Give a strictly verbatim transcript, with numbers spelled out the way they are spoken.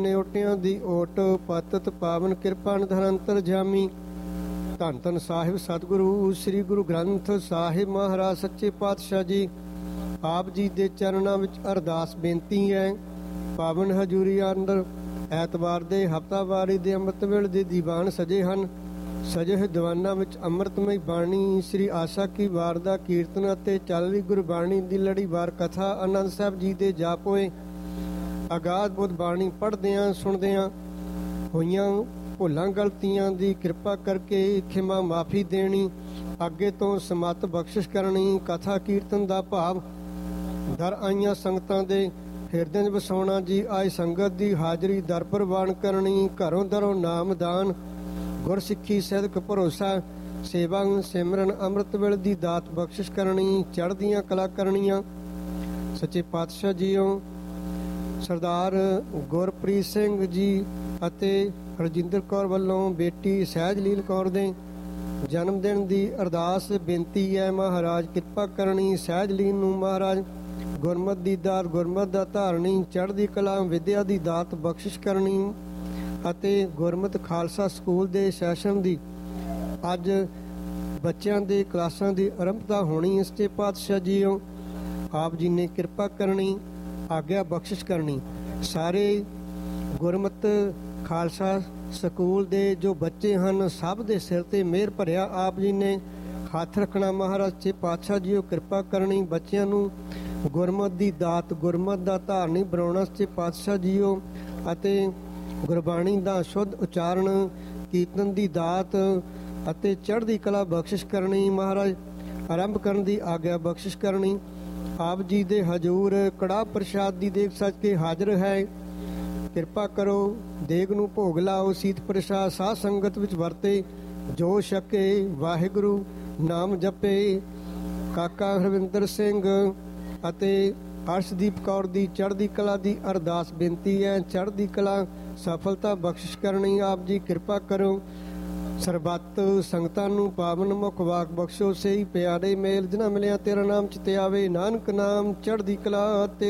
ਨਿਓਟਿਆਂ ਦੀ ਓਟ ਪਤਤ ਪਾਵਨ ਕਿਰਪਾ ਨਿਰੰਤਰ ਜਾਮੀ। ਧੰਨ ਧੰਨ ਸਾਹਿਬ ਸਤਿਗੁਰੂ ਸ੍ਰੀ ਗੁਰੂ ਗ੍ਰੰਥ ਸਾਹਿਬ ਮਹਾਰਾਜ ਸੱਚੇ ਪਾਤਸ਼ਾਹ ਜੀ। ਆਪ ਜੀ ਦੇ ਚਰਨਾਂ ਵਿੱਚ ਅਰਦਾਸ ਬੇਨਤੀ ਹੈ। ਪਾਵਨ ਹਜ਼ੂਰੀ ਅੰਦਰ ਐਤਵਾਰ ਦੇ ਹਫ਼ਤਾਵਾਰੀ ਦੇ ਅੰਮ੍ਰਿਤ ਵੇਲੇ ਦੇ ਦੀਵਾਨ ਸਜੇ ਹਨ। ਸਜੇ ਹੋਏ ਦੀਵਾਨਾਂ ਵਿੱਚ ਅੰਮ੍ਰਿਤਮਈ ਬਾਣੀ ਸ੍ਰੀ ਆਸਾ ਕੀ ਵਾਰ ਦਾ ਕੀਰਤਨ ਅਤੇ ਚੱਲਦੀ ਗੁਰਬਾਣੀ ਦੀ ਲੜੀਵਾਰ ਕਥਾ ਆਨੰਦ ਸਾਹਿਬ ਜੀ ਦੇ ਜਾਪ ਹੋਏ। ਅਗਾਧ ਬੁੱਧ ਬਾਣੀ ਪੜ੍ਹਦਿਆਂ ਸੁਣਦਿਆਂ ਹੋਈਆਂ ਭੁੱਲਾਂ ਗਲਤੀਆਂ ਦੀ ਕਿਰਪਾ ਕਰਕੇ ਖਿਮਾ ਮਾਫੀ ਦੇਣੀ, ਅੱਗੇ ਤੋਂ ਸਮੱਤ ਬਖਸ਼ਿਸ਼ ਕਰਨੀ। ਕਥਾ ਕੀਰਤਨ ਦਾ ਭਾਵ ਦਰ ਆਈਆਂ ਸੰਗਤਾਂ ਦੇ ਹਿਰਦਿਆਂ 'ਚ ਵਸਾਉਣਾ ਜੀ। ਆਈ ਸੰਗਤ ਦੀ ਹਾਜ਼ਰੀ ਦਰ ਪ੍ਰਵਾਨ ਕਰਨੀ। ਘਰੋਂ ਦਰੋਂ ਨਾਮਦਾਨ ਗੁਰਸਿੱਖੀ ਸਿਦਕ ਭਰੋਸਾ ਸੇਵਾ ਸਿਮਰਨ ਅੰਮ੍ਰਿਤ ਵੇਲੇ ਦੀ ਦਾਤ ਬਖਸ਼ਿਸ਼ ਕਰਨੀ। ਚੜ੍ਹਦੀਆਂ ਕਲਾ ਕਰਨੀਆਂ। ਸੱਚੇ ਪਾਤਸ਼ਾਹ ਜੀਓ ਸਰਦਾਰ ਗੁਰਪ੍ਰੀਤ ਸਿੰਘ ਜੀ ਅਤੇ ਹਰਜਿੰਦਰ ਕੌਰ ਵੱਲੋਂ ਬੇਟੀ ਸਹਿਜਲੀਲ ਕੌਰ ਦੇ ਜਨਮ ਦਿਨ ਦੀ ਅਰਦਾਸ ਬੇਨਤੀ ਹੈ। ਮਹਾਰਾਜ ਕਿਰਪਾ ਕਰਨੀ। ਸਹਿਜਲੀਲ ਨੂੰ ਮਹਾਰਾਜ ਗੁਰਮਤ ਦੀ ਦਾਤ ਗੁਰਮਤ ਦਾ ਧਾਰਨੀ ਚੜ੍ਹਦੀ ਕਲਾ ਵਿਦਿਆ ਦੀ ਦਾਤ ਬਖਸ਼ਿਸ਼ ਕਰਨੀ ਅਤੇ ਗੁਰਮਤ ਖਾਲਸਾ ਸਕੂਲ ਦੇ ਸੈਸ਼ਨ ਦੀ ਅੱਜ ਬੱਚਿਆਂ ਦੇ ਕਲਾਸਾਂ ਦੀ ਆਰੰਭਤਾ ਹੋਣੀ। ਇਸ ਤੇ ਪਾਤਸ਼ਾਹ ਜੀਓ ਆਪ ਜੀ ਨੇ ਕਿਰਪਾ ਕਰਨੀ, ਆਗਿਆ ਬਖਸ਼ਿਸ਼ ਕਰਨੀ। ਸਾਰੇ ਗੁਰਮਤ ਖਾਲਸਾ ਸਕੂਲ ਦੇ ਜੋ ਬੱਚੇ ਹਨ ਸਭ ਦੇ ਸਿਰ ਤੇ ਮਿਹਰ ਭਰਿਆ ਆਪ ਜੀ ਨੇ ਹੱਥ ਰੱਖਣਾ। ਮਹਾਰਾਜ ਸੱਚੇ ਪਾਤਸ਼ਾਹ ਜੀਓ ਕਿਰਪਾ ਕਰਨੀ। ਬੱਚਿਆਂ ਨੂੰ ਗੁਰਮਤ ਦੀ ਦਾਤ ਗੁਰਮਤ ਦਾ ਧਾਰਨੀ ਬਣਾਉਣਾ ਸੱਚੇ ਪਾਤਸ਼ਾਹ ਜੀਓ ਅਤੇ ਗੁਰਬਾਣੀ ਦਾ ਸ਼ੁੱਧ ਉਚਾਰਨ ਕੀਰਤਨ ਦੀ ਦਾਤ ਅਤੇ ਚੜ੍ਹਦੀ ਕਲਾ ਬਖਸ਼ਿਸ਼ ਕਰਨੀ। ਮਹਾਰਾਜ ਆਰੰਭ ਕਰਨ ਦੀ ਆਗਿਆ ਬਖਸ਼ਿਸ਼ ਕਰਨੀ। ਆਪ ਜੀ ਦੇ ਹਜ਼ੂਰ ਕੜਾਹ ਪ੍ਰਸ਼ਾਦ ਦੀ ਦੇਗ ਸੱਜ ਕੇ ਹਾਜ਼ਰ ਹੈ। ਕਿਰਪਾ ਕਰੋ ਦੇਗ ਨੂੰ ਭੋਗ ਲਾਓ। ਸੀਤ ਪ੍ਰਸ਼ਾਦ ਸਾਧ ਸੰਗਤ ਵਿੱਚ ਵਰਤੇ ਜੋ ਛਕੇ ਵਾਹਿਗੁਰੂ ਨਾਮ ਜਪੇ। ਕਾਕਾ ਹਰਵਿੰਦਰ ਸਿੰਘ ਅਤੇ ਅਰਸ਼ਦੀਪ ਕੌਰ ਦੀ ਚੜ੍ਹਦੀ ਕਲਾ ਦੀ ਅਰਦਾਸ ਬੇਨਤੀ ਹੈ। ਚੜ੍ਹਦੀ ਕਲਾ ਸਫਲਤਾ ਬਖਸ਼ਿਸ਼ ਕਰਨੀ। ਆਪ ਜੀ ਕਿਰਪਾ ਕਰੋ। ਸਰਬੱਤ ਸੰਗਤਾਂ ਨੂੰ ਪਾਵਨ ਮੁਖ ਵਾਕ ਬਖਸ਼ੋ। ਸਹੀ ਪਿਆਰੇ ਮੇਲ ਜਿਨ੍ਹਾਂ ਮਿਲਿਆ ਤੇਰਾ ਨਾਮ ਚਿਤੇ ਆਵੇ। ਨਾਨਕ ਨਾਮ ਚੜ੍ਹਦੀ ਕਲਾ ਤੇ